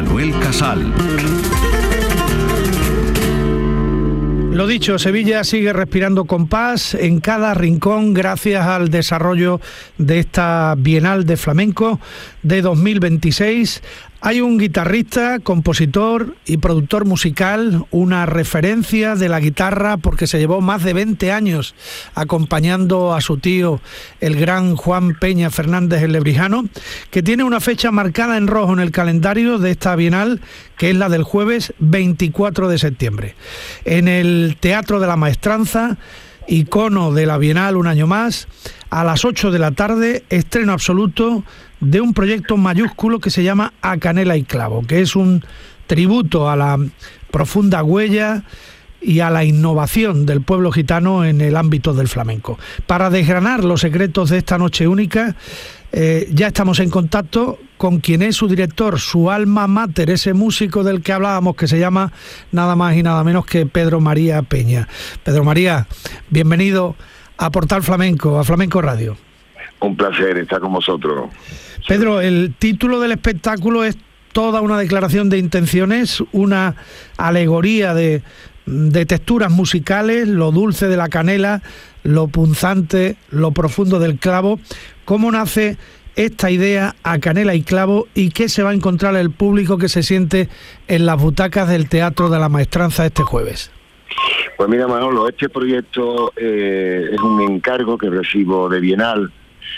Manuel Casal. Lo dicho, Sevilla sigue respirando con paz en cada rincón gracias al desarrollo de esta Bienal de Flamenco de 2026. Hay un guitarrista, compositor y productor musical, una referencia de la guitarra porque se llevó más de 20 años acompañando a su tío, el gran Juan Peña Fernández el Lebrijano, que tiene una fecha marcada en rojo en el calendario de esta Bienal, que es la del jueves 24 de septiembre. En el Teatro de la Maestranza, icono de la Bienal un año más, a las 8 de la tarde, estreno absoluto de un proyecto mayúsculo que se llama A Canela y Clavo, que es un tributo a la profunda huella y a la innovación del pueblo gitano en el ámbito del flamenco. Para desgranar los secretos de esta noche única, ya estamos en contacto con quien es su director, su alma mater, ese músico del que hablábamos, que se llama nada más y nada menos que Pedro María Peña. Pedro María, bienvenido a Portal Flamenco, a Flamenco Radio. Un placer estar con vosotros. Pedro, el título del espectáculo es toda una declaración de intenciones, una alegoría de texturas musicales, lo dulce de la canela, lo punzante, lo profundo del clavo. ¿Cómo nace esta idea A Canela y Clavo y qué se va a encontrar el público que se siente en las butacas del Teatro de la Maestranza este jueves? Pues mira, Manolo, este proyecto es un encargo que recibo de Bienal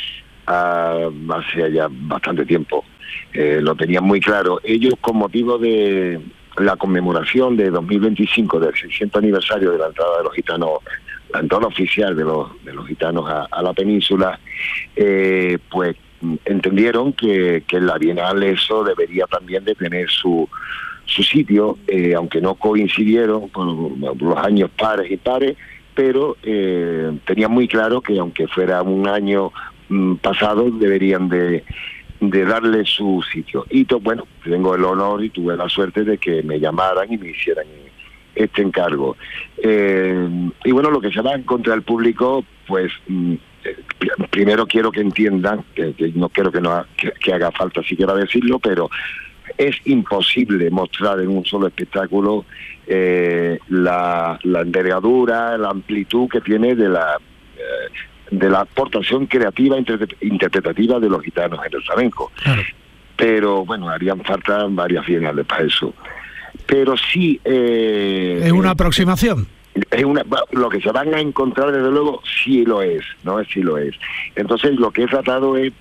hace ya bastante tiempo. Lo tenían muy claro. Ellos, con motivo de la conmemoración de 2025 del 600 aniversario de la entrada de los gitanos, la entrada oficial de los gitanos a la península, pues entendieron que en la Bienal eso debería también de tener su sitio, aunque no coincidieron con los años pares y pares, pero tenían muy claro que aunque fuera un año pasado deberían de darle su sitio. Y bueno, tengo el honor y tuve la suerte de que me llamaran y me hicieran este encargo. Y bueno, lo que se va a encontrar el público, pues primero quiero que entiendan, que no quiero que haga falta siquiera decirlo, pero es imposible mostrar en un solo espectáculo la envergadura, la amplitud que tiene de la aportación creativa interpretativa de los gitanos en el flamenco. Claro. Pero bueno, harían falta varias bienales para eso. Pero sí... es una aproximación. Lo que se van a encontrar, desde luego, sí lo es, ¿no? Sí lo es. Entonces, lo que he tratado es...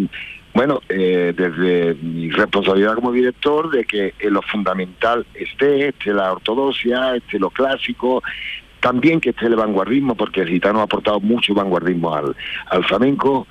desde mi responsabilidad como director, de que en lo fundamental esté la ortodoxia, esté lo clásico, también que esté el vanguardismo, porque el gitano ha aportado mucho vanguardismo al flamenco,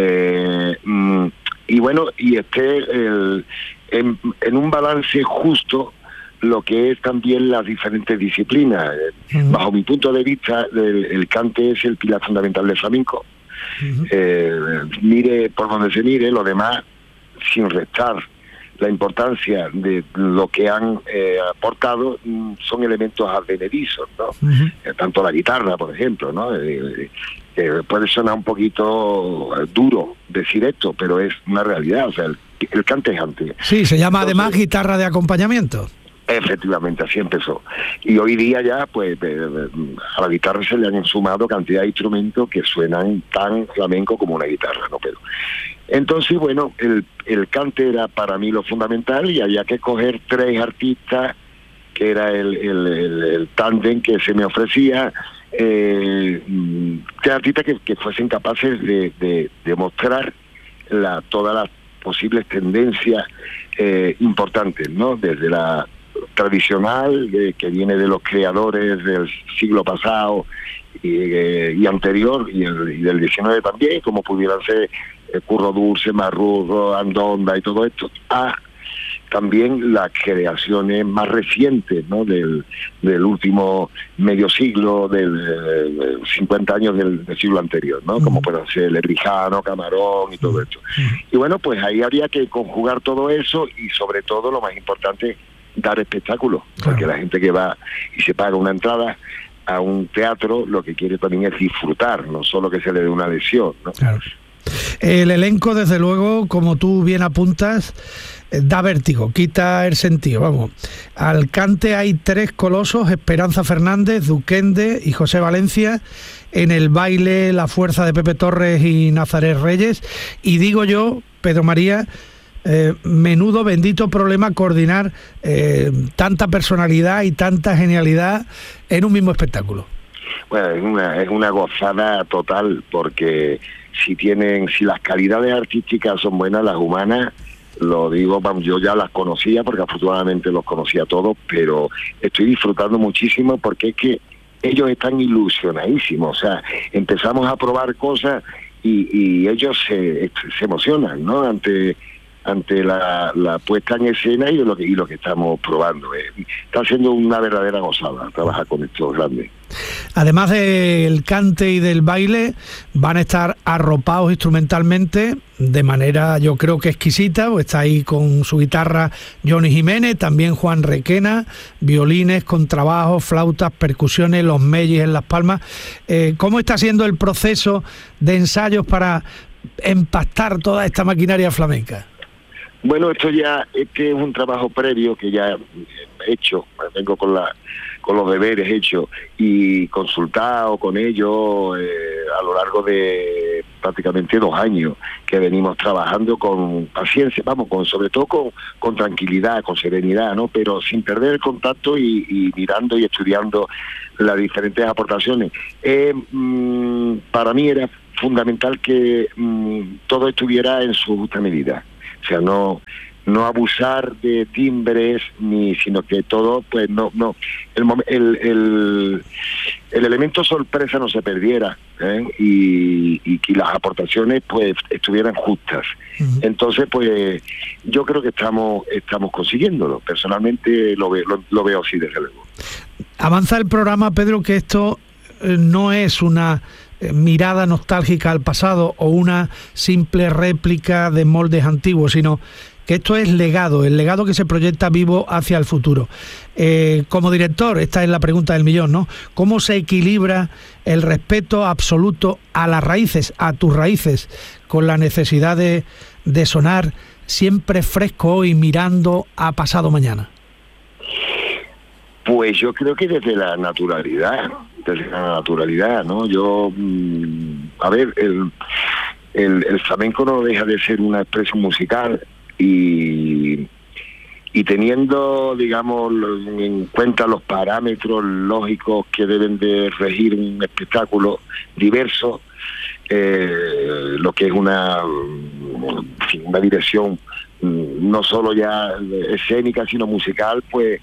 y bueno, y esté en un balance justo lo que es también las diferentes disciplinas. Bajo mi punto de vista, el cante es el pilar fundamental del flamenco. Mire por donde se mire, lo demás, sin restar la importancia de lo que han aportado, son elementos advenedizos, ¿no? Tanto la guitarra, por ejemplo, ¿no? Puede sonar un poquito duro decir esto, pero es una realidad. O sea, el cante es antes. Sí, se llama además guitarra de acompañamiento. Efectivamente, así empezó. Y hoy día ya, pues, a la guitarra se le han sumado cantidad de instrumentos que suenan tan flamenco como una guitarra, ¿no? Pero entonces, bueno, el cante era para mí lo fundamental y había que escoger 3 artistas, que era el tándem que se me ofrecía, 3 artistas que fuesen capaces de mostrar todas las posibles tendencias importantes, ¿no? Desde la tradicional, que viene de los creadores del siglo pasado y anterior, y del 19 también, como pudieran ser Curro Dulce, Marrurro, Andonda y todo esto, a también las creaciones más recientes, ¿no? del último medio siglo, del 50 años del siglo anterior, ¿no? Como pueden ser Lebrijano, Camarón y todo esto. Y bueno, pues ahí habría que conjugar todo eso y sobre todo, lo más importante, dar espectáculo, porque la gente que va y se paga una entrada a un teatro, lo que quiere también es disfrutar, no solo que se le dé una lesión, ¿no? Claro. El elenco, desde luego, como tú bien apuntas, da vértigo, quita el sentido, vamos. Al cante hay 3 colosos: Esperanza Fernández, Duquende y José Valencia. En el baile, la fuerza de Pepe Torres y Nazaret Reyes. Y digo yo, Pedro María, menudo bendito problema coordinar tanta personalidad y tanta genialidad en un mismo espectáculo. Bueno, es una gozada total, porque si las calidades artísticas son buenas, las humanas, lo digo, yo ya las conocía, porque afortunadamente los conocía todos, pero estoy disfrutando muchísimo, porque es que ellos están ilusionadísimos. O sea, empezamos a probar cosas y ellos se emocionan, ¿no?, ante la puesta en escena y lo que estamos probando. Está siendo una verdadera gozada trabajar con estos grandes. Además del cante y del baile, van a estar arropados instrumentalmente de manera, yo creo que exquisita. Está ahí con su guitarra Johnny Jiménez, también Juan Requena, violines, contrabajos, flautas, percusiones, los Mellis en las palmas. ¿Cómo está siendo el proceso de ensayos para empastar toda esta maquinaria flamenca? Bueno, este es un trabajo previo que ya he hecho. Vengo con los deberes hechos y consultado con ellos a lo largo de prácticamente 2 años, que venimos trabajando con paciencia, sobre todo con tranquilidad, con serenidad, ¿no?, pero sin perder el contacto y mirando y estudiando las diferentes aportaciones. Para mí era fundamental que todo estuviera en su justa medida. O sea, no abusar de timbres, sino que todo, pues el elemento sorpresa no se perdiera, y que las aportaciones pues estuvieran justas. Uh-huh. Entonces, pues yo creo que estamos consiguiéndolo. Personalmente lo veo así, desde luego. Avanza el programa, Pedro, que esto no es una mirada nostálgica al pasado o una simple réplica de moldes antiguos, sino que esto es legado, el legado que se proyecta vivo hacia el futuro. Como director, esta es la pregunta del millón, ¿no? ¿Cómo se equilibra el respeto absoluto a las raíces, a tus raíces, con la necesidad de sonar siempre fresco y mirando a pasado mañana? Pues yo creo que desde la naturalidad, ¿no? Yo, a ver, el flamenco no deja de ser una expresión musical, y teniendo, digamos, en cuenta los parámetros lógicos que deben de regir un espectáculo diverso, lo que es una dirección no solo ya escénica, sino musical, pues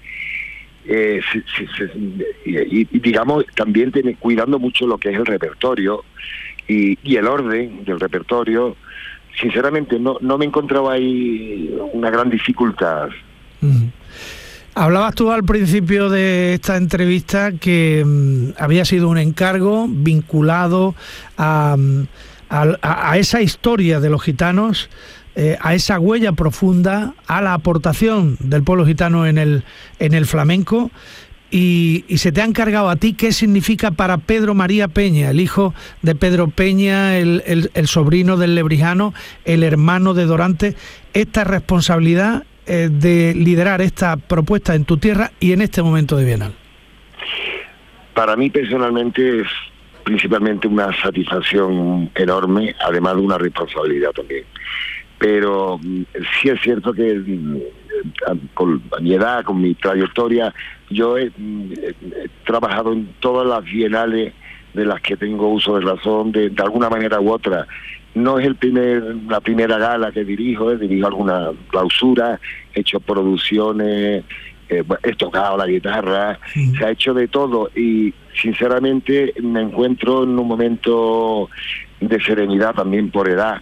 y digamos también cuidando mucho lo que es el repertorio y el orden del repertorio. Sinceramente no me encontraba ahí una gran dificultad. Hablabas tú al principio de esta entrevista que había sido un encargo vinculado a esa historia de los gitanos, a esa huella profunda, a la aportación del pueblo gitano en el flamenco, y se te ha encargado a ti. ¿Qué significa para Pedro María Peña, el hijo de Pedro Peña, el sobrino del Lebrijano, el hermano de Dorante, esta responsabilidad de liderar esta propuesta en tu tierra y en este momento de Bienal? Para mí personalmente es principalmente una satisfacción enorme, además de una responsabilidad también. Pero sí es cierto que con mi edad, con mi trayectoria, yo he trabajado en todas las bienales de las que tengo uso de razón, de alguna manera u otra. No es la primera gala que dirijo alguna clausura, he hecho producciones, he tocado la guitarra, se ha hecho de todo, y sinceramente me encuentro en un momento de serenidad también por edad,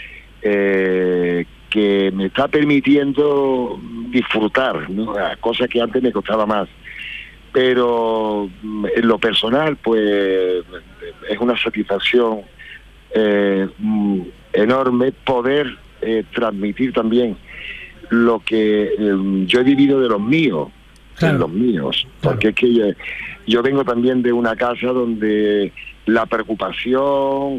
que me está permitiendo disfrutar, ¿no?, cosas que antes me costaba más. Pero en lo personal, pues es una satisfacción enorme poder transmitir también lo que yo he vivido de los míos, claro, de los míos, porque claro, es que yo vengo también de una casa donde la preocupación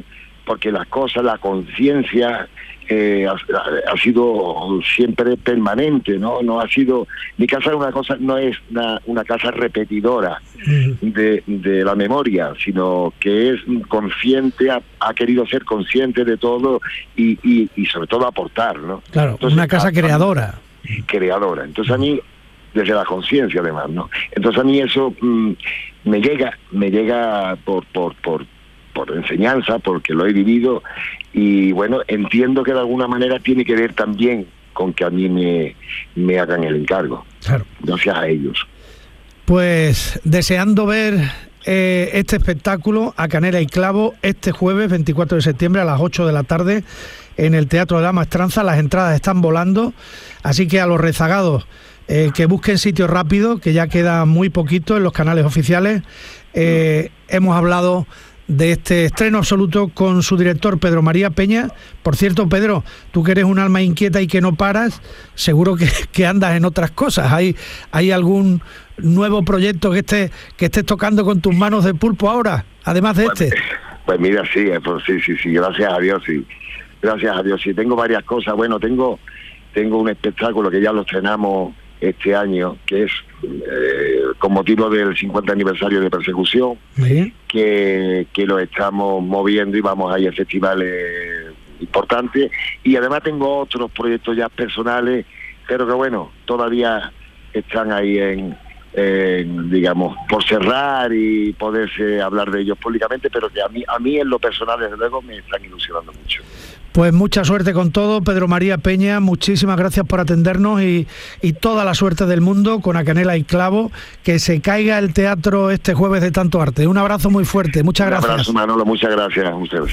porque las cosas, la conciencia ha sido siempre permanente, ¿no? Ha sido, mi casa no es una casa repetidora de la memoria, sino que es consciente, ha querido ser consciente de todo y sobre todo aportar, ¿no? Claro, entonces, una casa creadora. Creadora. Entonces a mí, desde la conciencia además, ¿no? Entonces a mí eso me llega por enseñanza, porque lo he vivido, y bueno, entiendo que de alguna manera tiene que ver también con que a mí me hagan el encargo. Claro. Gracias a ellos. Pues deseando ver este espectáculo, A Canela y Clavo, este jueves 24 de septiembre a las 8 de la tarde en el Teatro de la Maestranza. Las entradas están volando, así que a los rezagados que busquen sitio rápido, que ya queda muy poquito en los canales oficiales. Hemos hablado de este estreno absoluto con su director Pedro María Peña. Por cierto, Pedro, tú que eres un alma inquieta y que no paras, seguro que andas en otras cosas. ¿Hay algún nuevo proyecto que estés tocando con tus manos de pulpo ahora, además de este? Pues mira, sí, gracias a Dios, sí. Gracias a Dios, sí. Tengo varias cosas. Bueno, tengo un espectáculo que ya lo estrenamos este año, que es con motivo del 50 aniversario de Persecución, que lo estamos moviendo y vamos a ir a festivales importantes, y además tengo otros proyectos ya personales, pero que bueno, todavía están ahí en digamos, por cerrar y poderse hablar de ellos públicamente, pero que a mí en lo personal, desde luego, me están ilusionando mucho. Pues mucha suerte con todo, Pedro María Peña, muchísimas gracias por atendernos y toda la suerte del mundo con A Canela y Clavo, que se caiga el teatro este jueves de tanto arte. Un abrazo muy fuerte, muchas gracias. Un abrazo, Manolo, muchas gracias a ustedes.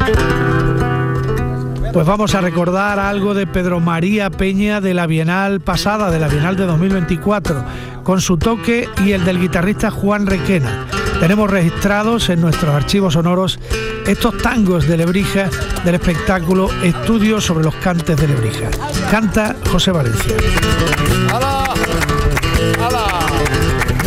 Pues vamos a recordar algo de Pedro María Peña de la Bienal pasada, de la Bienal de 2024, con su toque y el del guitarrista Juan Requena. Tenemos registrados en nuestros archivos sonoros estos tangos de Lebrija del espectáculo Estudios sobre los cantes de Lebrija. Canta José Valencia. ¡Hala! ¡Hala!